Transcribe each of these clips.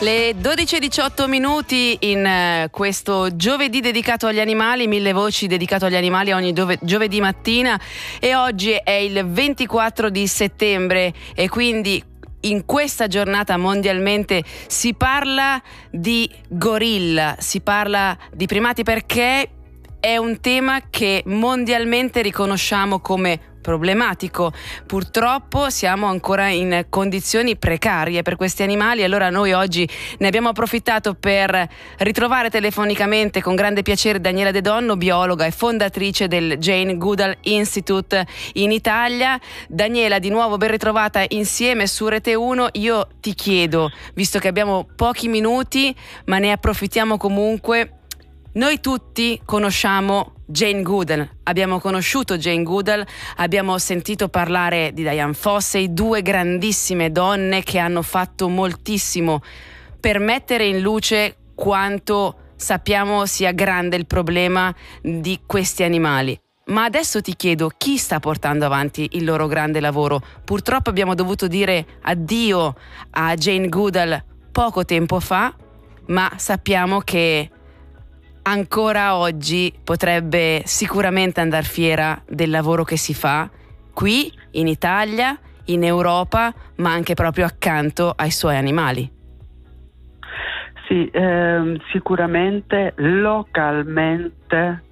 Le 12:18 in questo giovedì dedicato agli animali, 1000 voci dedicato agli animali ogni giovedì mattina, e oggi è il 24 di settembre e quindi in questa giornata mondialmente si parla di gorilla, si parla di primati perché è un tema che mondialmente riconosciamo come problematico. Purtroppo siamo ancora in condizioni precarie per questi animali, allora noi oggi ne abbiamo approfittato per ritrovare telefonicamente con grande piacere Daniela De Donno, biologa e fondatrice del Jane Goodall Institute in Italia. Daniela, di nuovo ben ritrovata insieme su Rete 1. Io ti chiedo, visto che abbiamo pochi minuti, ma ne approfittiamo comunque, noi tutti conosciamo Jane Goodall, abbiamo conosciuto Jane Goodall, abbiamo sentito parlare di Dian Fossey, due grandissime donne che hanno fatto moltissimo per mettere in luce quanto sappiamo sia grande il problema di questi animali. Ma adesso ti chiedo, chi sta portando avanti il loro grande lavoro? Purtroppo abbiamo dovuto dire addio a Jane Goodall poco tempo fa, ma sappiamo che ancora oggi potrebbe sicuramente andar fiera del lavoro che si fa qui in Italia, in Europa, ma anche proprio accanto ai suoi animali. Sì, sicuramente localmente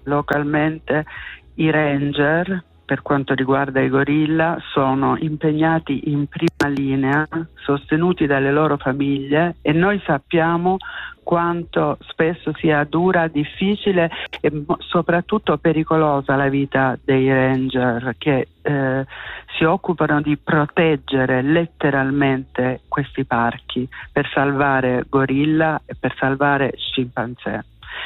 i ranger, per quanto riguarda i gorilla, sono impegnati in prima linea, sostenuti dalle loro famiglie, e noi sappiamo quanto spesso sia dura, difficile e soprattutto pericolosa la vita dei ranger che si occupano di proteggere letteralmente questi parchi per salvare gorilla e per salvare scimpanzé.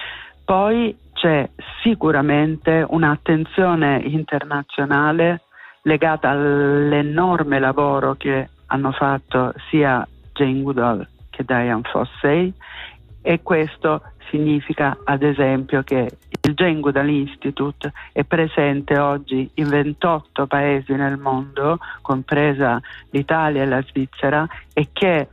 Poi c'è sicuramente un'attenzione internazionale legata all'enorme lavoro che hanno fatto sia Jane Goodall che Dian Fossey, e questo significa ad esempio che il Jane Goodall Institute è presente oggi in 28 paesi nel mondo, compresa l'Italia e la Svizzera, e che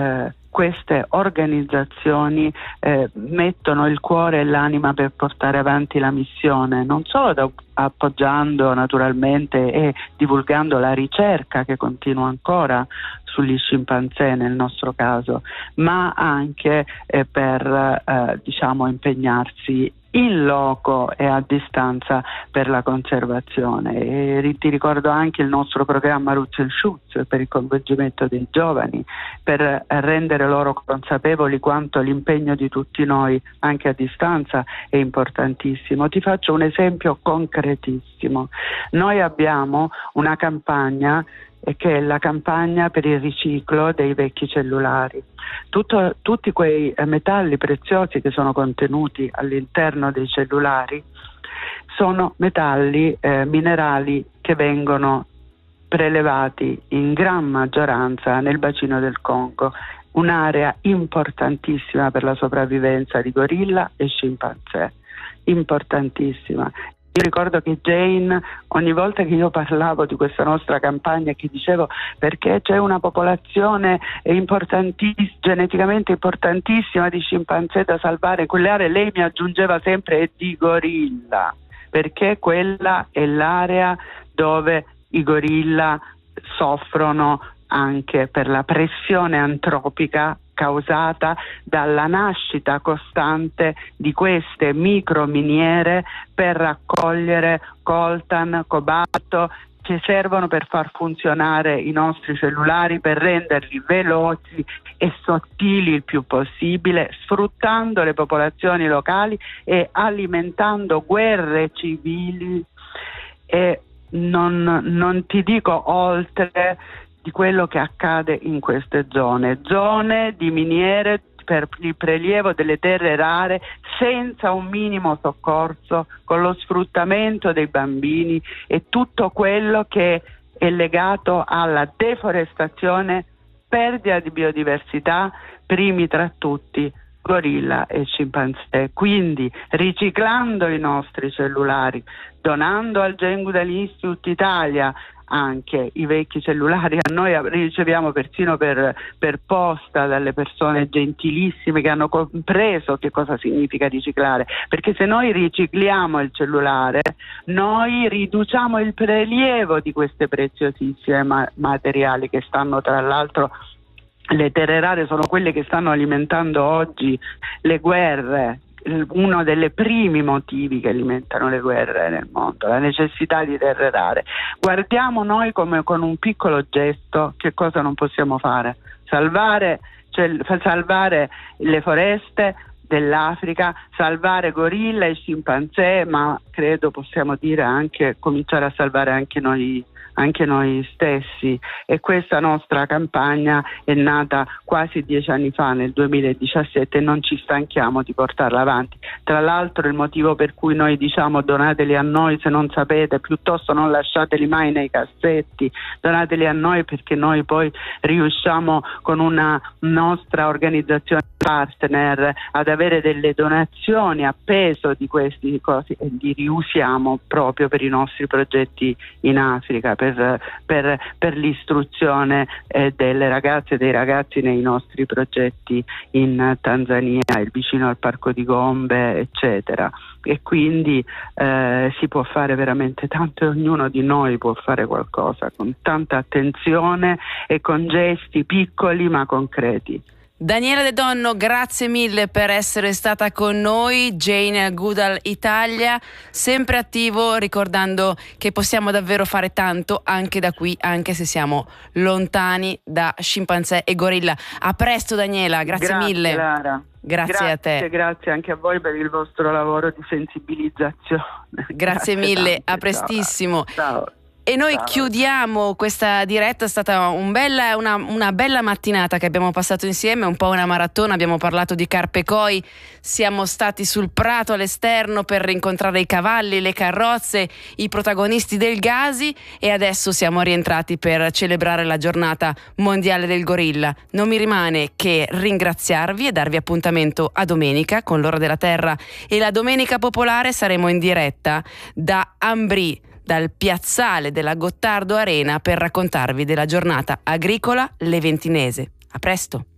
queste organizzazioni mettono il cuore e l'anima per portare avanti la missione, non solo appoggiando naturalmente e divulgando la ricerca che continua ancora sugli scimpanzé nel nostro caso, ma anche per impegnarsi in loco e a distanza per la conservazione. E ti ricordo anche il nostro programma Roots and Shoots per il coinvolgimento dei giovani, per rendere loro consapevoli quanto l'impegno di tutti noi anche a distanza è importantissimo. Ti faccio un esempio concretissimo. Noi abbiamo una campagna che è la campagna per il riciclo dei vecchi cellulari. Tutti quei metalli preziosi che sono contenuti all'interno dei cellulari sono metalli minerali che vengono prelevati in gran maggioranza nel bacino del Congo, un'area importantissima per la sopravvivenza di gorilla e scimpanzé, importantissima. Io ricordo che Jane, ogni volta che io parlavo di questa nostra campagna e che dicevo perché c'è una popolazione geneticamente importantissima di scimpanzé da salvare in quelle aree, lei mi aggiungeva sempre e di gorilla, perché quella è l'area dove i gorilla soffrono anche per la pressione antropica causata dalla nascita costante di queste microminiere per raccogliere coltan, cobalto, che servono per far funzionare i nostri cellulari, per renderli veloci e sottili il più possibile, sfruttando le popolazioni locali e alimentando guerre civili, e non ti dico oltre di quello che accade in queste zone di miniere per il prelievo delle terre rare senza un minimo soccorso, con lo sfruttamento dei bambini e tutto quello che è legato alla deforestazione, perdita di biodiversità, primi tra tutti gorilla e scimpanzé. Quindi riciclando i nostri cellulari, donando al Jane Goodall Institute Italia anche i vecchi cellulari. A noi riceviamo persino per posta dalle persone gentilissime che hanno compreso che cosa significa riciclare, perché se noi ricicliamo il cellulare noi riduciamo il prelievo di queste preziosissime materiali che stanno, tra l'altro, le terre rare sono quelle che stanno alimentando oggi le guerre. Uno dei primi motivi che alimentano le guerre nel mondo, la necessità di terre rare. Guardiamo noi come con un piccolo gesto che cosa non possiamo fare: salvare le foreste dell'Africa, salvare gorilla e scimpanzé, ma credo possiamo dire anche cominciare a salvare anche noi stessi. E questa nostra campagna è nata quasi 10 anni fa, nel 2017, e non ci stanchiamo di portarla avanti. Tra l'altro il motivo per cui noi diciamo donateli a noi se non sapete, piuttosto non lasciateli mai nei cassetti, donateli a noi, perché noi poi riusciamo con una nostra organizzazione partner ad avere delle donazioni a peso di questi cosi e li riusiamo proprio per i nostri progetti in Africa, per l'istruzione delle ragazze e dei ragazzi nei nostri progetti in Tanzania, vicino al Parco di Gombe, eccetera. E quindi si può fare veramente tanto, e ognuno di noi può fare qualcosa con tanta attenzione e con gesti piccoli ma concreti. Daniela De Donno, grazie mille per essere stata con noi. Jane Goodall Italia, sempre attivo, ricordando che possiamo davvero fare tanto anche da qui, anche se siamo lontani da scimpanzé e gorilla. A presto Daniela, grazie mille. Lara. Grazie a te. Grazie anche a voi per il vostro lavoro di sensibilizzazione. Grazie mille, tante, a prestissimo. Ciao. E noi chiudiamo questa diretta. È stata una bella mattinata che abbiamo passato insieme, un po' una maratona. Abbiamo parlato di Carpe Coi, siamo stati sul prato all'esterno per rincontrare i cavalli, le carrozze, i protagonisti del Gasi, e adesso siamo rientrati per celebrare la giornata mondiale del gorilla. Non mi rimane che ringraziarvi e darvi appuntamento a domenica con l'Ora della Terra e la Domenica Popolare. Saremo in diretta da Ambrì, dal piazzale della Gottardo Arena, per raccontarvi della giornata agricola leventinese. A presto!